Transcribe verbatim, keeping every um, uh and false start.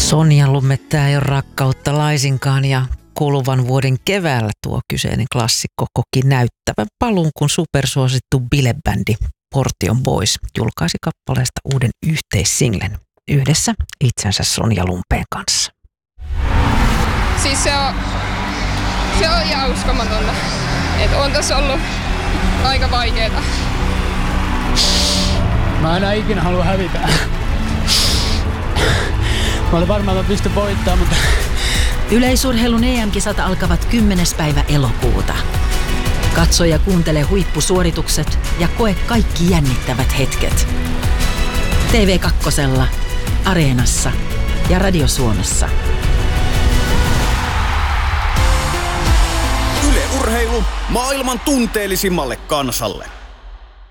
Sonja Lumme-tää ei ole rakkautta laisinkaan ja kuluvan vuoden keväällä tuo kyseinen klassikko koki näyttävän paluun, kun supersuosittu bilebändi Portion Boys julkaisi kappaleesta uuden yhteissinglen yhdessä itsensä Sonja Lumpeen kanssa. Siis se on, se on ihan uskomatonta, että on tässä ollut aika vaikeeta. Mä enää ikinä halua hävitä. Mä olin varmaan, että mä pystyn voittaa, mutta... Yleisurheilun E M-kisat alkavat kymmenes päivä elokuuta. Katso ja kuuntele huippusuoritukset ja koe kaikki jännittävät hetket. T V kaksi, Areenassa ja Radio Suomessa. Yle Urheilu maailman tunteellisimmalle kansalle.